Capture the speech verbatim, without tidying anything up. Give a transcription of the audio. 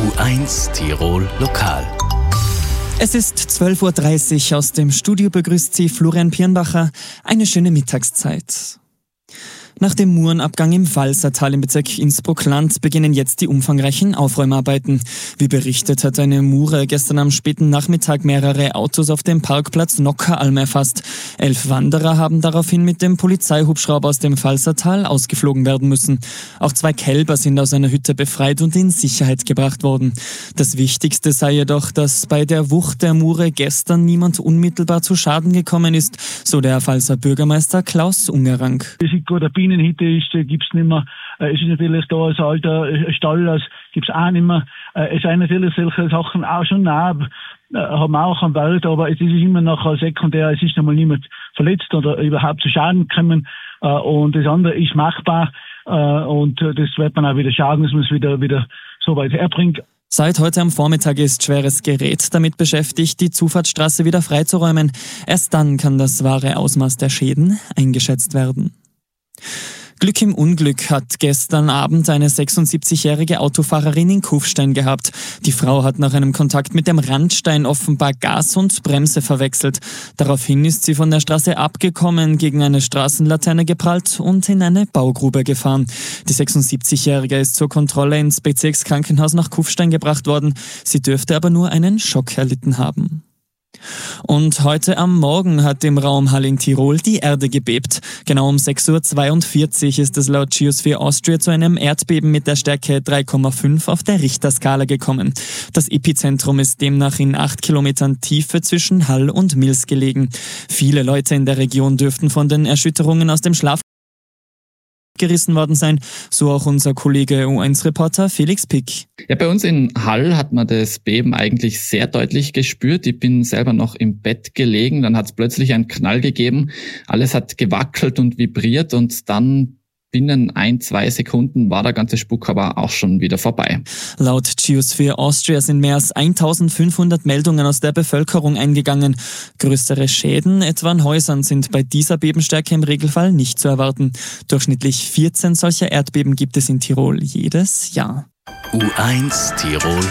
U eins Tirol Lokal. Es ist zwölf Uhr dreißig. Aus dem Studio begrüßt Sie Florian Pirnbacher. Eine schöne Mittagszeit. Nach dem Murenabgang im Walsertal im Bezirk Innsbruck-Land beginnen jetzt die umfangreichen Aufräumarbeiten. Wie berichtet, hat eine Mure gestern am späten Nachmittag mehrere Autos auf dem Parkplatz Nockeralm erfasst. Elf Wanderer haben daraufhin mit dem Polizeihubschrauber aus dem Walsertal ausgeflogen werden müssen. Auch zwei Kälber sind aus einer Hütte befreit und in Sicherheit gebracht worden. Das Wichtigste sei jedoch, dass bei der Wucht der Mure gestern niemand unmittelbar zu Schaden gekommen ist, so der Pfalzer Bürgermeister Klaus Ungerank. Bienenhitte ist, gibt's nicht mehr. Es ist natürlich da ein alter Stall, das gibt's auch nicht mehr. Es sind natürlich solche Sachen auch schon nah, haben wir auch am Wald, aber es ist immer noch sekundär, es ist einmal niemand verletzt oder überhaupt zu Schaden gekommen. Und das andere ist machbar und das wird man auch wieder schauen, dass man es wieder, wieder so weit herbringt. Seit heute am Vormittag ist schweres Gerät damit beschäftigt, die Zufahrtsstraße wieder freizuräumen. Erst dann kann das wahre Ausmaß der Schäden eingeschätzt werden. Glück im Unglück hat gestern Abend eine sechsundsiebzigjährige Autofahrerin in Kufstein gehabt. Die Frau hat nach einem Kontakt mit dem Randstein offenbar Gas und Bremse verwechselt. Daraufhin ist sie von der Straße abgekommen, gegen eine Straßenlaterne geprallt und in eine Baugrube gefahren. Die sechsundsiebzigjährige ist zur Kontrolle ins Bezirkskrankenhaus nach Kufstein gebracht worden. Sie dürfte aber nur einen Schock erlitten haben. Und heute am Morgen hat im Raum Hall in Tirol die Erde gebebt. Genau um sechs Uhr zweiundvierzig ist es laut Geosphere Austria zu einem Erdbeben mit der Stärke drei Komma fünf auf der Richterskala gekommen. Das Epizentrum ist demnach in acht Kilometern Tiefe zwischen Hall und Mils gelegen. Viele Leute in der Region dürften von den Erschütterungen aus dem Schlaf gerissen worden sein, so auch unser Kollege U eins Reporter Felix Pick. Ja, bei uns in Hall hat man das Beben eigentlich sehr deutlich gespürt. Ich bin selber noch im Bett gelegen, dann hat es plötzlich einen Knall gegeben. Alles hat gewackelt und vibriert und dann binnen ein, zwei Sekunden war der ganze Spuk aber auch schon wieder vorbei. Laut Geosphere Austria sind mehr als eintausendfünfhundert Meldungen aus der Bevölkerung eingegangen. Größere Schäden, etwa an Häusern, sind bei dieser Bebenstärke im Regelfall nicht zu erwarten. Durchschnittlich vierzehn solcher Erdbeben gibt es in Tirol jedes Jahr. U eins Tirol